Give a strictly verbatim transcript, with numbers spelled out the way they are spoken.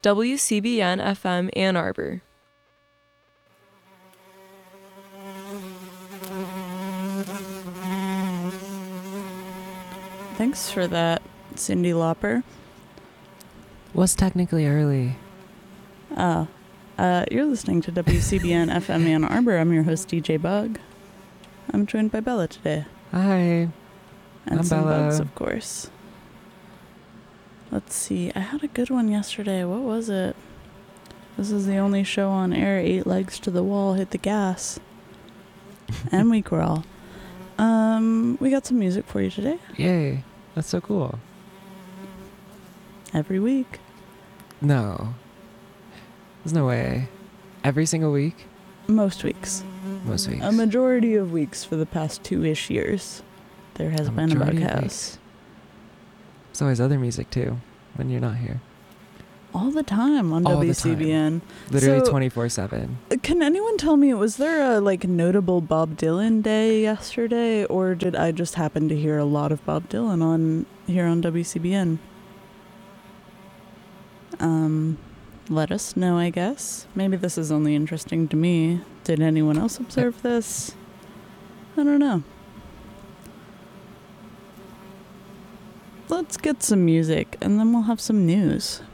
W C B N F M Ann Arbor. Thanks for that, Cyndi Lauper. Was technically early. Uh, uh, you're listening to W C B N F M Ann Arbor. I'm your host, D J Bug. I'm joined by Bella today. Hi. And I'm some Bella. bugs, of course. Let's see. I had a good one yesterday. What was it? This is the only show on air. Eight legs to the wall, hit the gas. And we crawl. Um, we got some music for you today. Yay. That's so cool. Every week. No. There's no way. Every single week? Most weeks. Most weeks. A majority of weeks for the past two-ish years. There has A been a majority Bug of House. weeks. There's always other music too when you're not here. All the time on All the W C B N. Literally So- twenty-four seven. Can anyone tell me, was there a like notable Bob Dylan day yesterday, or did I just happen to hear a lot of Bob Dylan on here on W C B N? Um, let us know, I guess. Maybe this is only interesting to me. Did anyone else observe this? I don't know. Let's get some music, and then we'll have some news.